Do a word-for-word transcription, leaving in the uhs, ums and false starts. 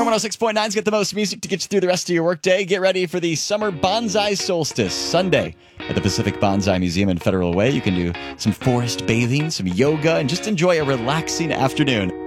Storm one oh six point nine's got the most music to get you through the rest of your workday. Get ready for the summer bonsai solstice Sunday at the Pacific Bonsai Museum in Federal Way. You can do some forest bathing, some yoga, and just enjoy a relaxing afternoon.